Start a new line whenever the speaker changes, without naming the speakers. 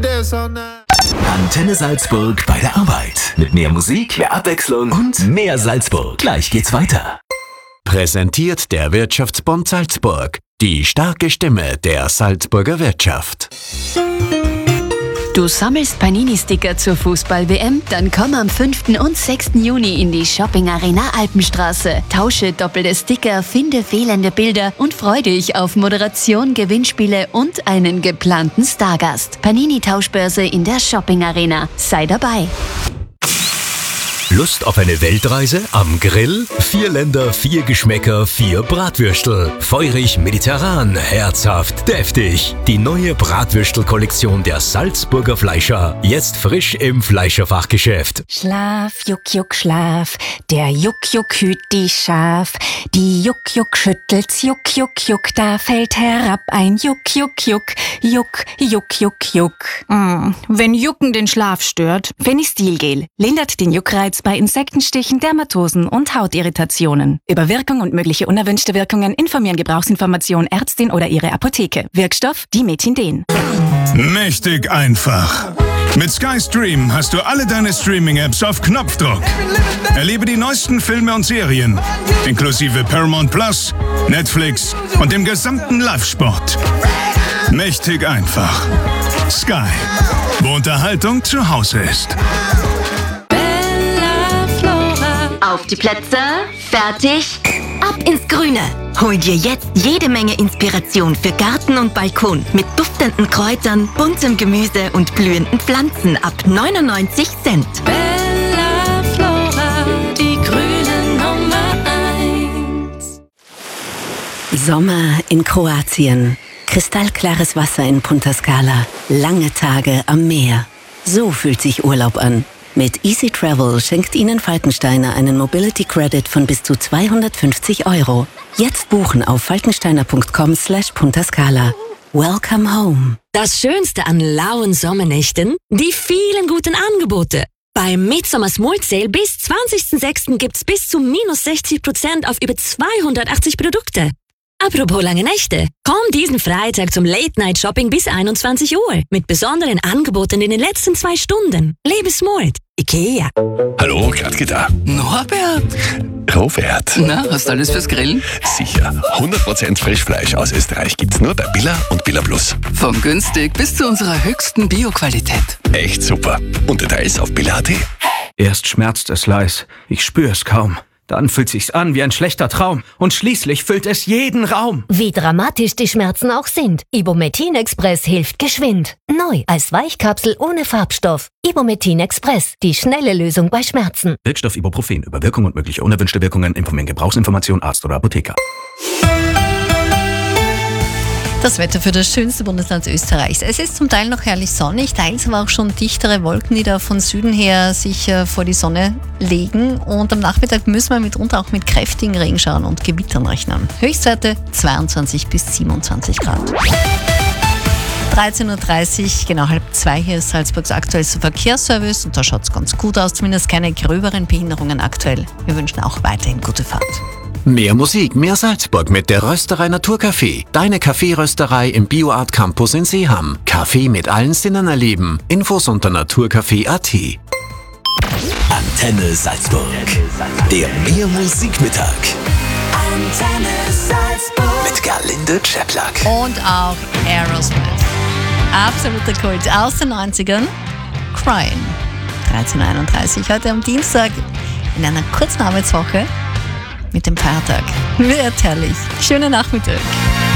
Antenne Salzburg bei der Arbeit. Mit mehr Musik, mehr Abwechslung und mehr Salzburg. Gleich geht's weiter.
Präsentiert der Wirtschaftsbund Salzburg. Die starke Stimme der Salzburger Wirtschaft.
Du sammelst Panini-Sticker zur Fußball-WM? Dann komm am 5. und 6. Juni in die Shopping-Arena Alpenstraße. Tausche doppelte Sticker, finde fehlende Bilder und freu dich auf Moderation, Gewinnspiele und einen geplanten Stargast. Panini-Tauschbörse in der Shopping-Arena. Sei dabei.
Lust auf eine Weltreise am Grill? 4 Länder, 4 Geschmäcker, 4 Bratwürstel. Feurig, mediterran, herzhaft, deftig. Die neue Bratwürstel-Kollektion der Salzburger Fleischer. Jetzt frisch im Fleischerfachgeschäft.
Schlaf, Juck, Juck, Schlaf. Der Juck, Juck hüt die Schaf. Die Juck, Juck schüttelt's, Juck, Juck, Juck. Da fällt herab ein Juck, Juck, Juck. Juck, Juck, Juck, Juck.
Wenn Jucken den Schlaf stört,
Fenistilgel lindert den Juckreiz bei Insektenstichen, Dermatosen und Hautirritationen. Über Wirkung und mögliche unerwünschte Wirkungen informieren Gebrauchsinformation Ärztin oder ihre Apotheke. Wirkstoff Dimetindin.
Mächtig einfach. Mit SkyStream hast du alle deine Streaming-Apps auf Knopfdruck. Erlebe die neuesten Filme und Serien, inklusive Paramount Plus, Netflix und dem gesamten Live-Sport. Mächtig einfach. Sky, wo Unterhaltung zu Hause ist.
Auf die Plätze, fertig, ab ins Grüne. Hol dir jetzt jede Menge Inspiration für Garten und Balkon mit duftenden Kräutern, buntem Gemüse und blühenden Pflanzen ab 99 Cent.
Bella Flora, die grüne Nummer 1.
Sommer in Kroatien. Kristallklares Wasser in Punta Scala. Lange Tage am Meer. So fühlt sich Urlaub an. Mit Easy Travel schenkt Ihnen Falkensteiner einen Mobility Credit von bis zu 250 €. Jetzt buchen auf falkensteiner.com/Punta Scala. Welcome home.
Das Schönste an lauen Sommernächten? Die vielen guten Angebote. Beim Midsummer Small Sale bis 20.06. gibt's bis zu minus 60% auf über 280 Produkte. Apropos lange Nächte. Komm diesen Freitag zum Late-Night-Shopping bis 21 Uhr mit besonderen Angeboten in den letzten 2 Stunden. Lebe smart. IKEA.
Hallo, Gladke da.
Norbert.
Robert.
Na, hast du alles fürs Grillen?
Sicher. 100% Frischfleisch aus Österreich gibt's nur bei Billa und Billa Plus.
Von günstig bis zu unserer höchsten Bio-Qualität.
Echt super. Und Details auf billa.at.
Erst schmerzt es leis. Ich spür's kaum. Dann fühlt sich's an wie ein schlechter Traum. Und schließlich füllt es jeden Raum.
Wie dramatisch die Schmerzen auch sind. Ibumetin Express hilft geschwind. Neu als Weichkapsel ohne Farbstoff. Ibumetin Express. Die schnelle Lösung bei Schmerzen.
Wirkstoff Ibuprofen. Über Wirkung und mögliche unerwünschte Wirkungen informieren Gebrauchsinformation Arzt oder Apotheker.
Das Wetter für das schönste Bundesland Österreichs. Es ist zum Teil noch herrlich sonnig, teils aber auch schon dichtere Wolken, die da von Süden her sich vor die Sonne legen. Und am Nachmittag müssen wir mitunter auch mit kräftigen Regenschauern und Gewittern rechnen. Höchstwerte 22 bis 27 Grad. 13.30 Uhr, genau 13:30 hier ist Salzburgs aktuellster Verkehrsservice und da schaut es ganz gut aus, zumindest keine gröberen Behinderungen aktuell. Wir wünschen auch weiterhin gute Fahrt.
Mehr Musik, mehr Salzburg mit der Rösterei Naturcafé. Deine Kaffeerösterei im BioArt Campus in Seeham. Kaffee mit allen Sinnen erleben. Infos unter naturcafé.at.
Antenne Salzburg. Der Mehr Musikmittag.
Antenne Salzburg.
Mit Galinde Czeplak.
Und auch Aerosmith. Absoluter Kult aus den 90ern. Crying. 13.31 Uhr heute am Dienstag in einer kurzen Arbeitswoche. Mit dem Feiertag. Wird herrlich. Schönen Nachmittag.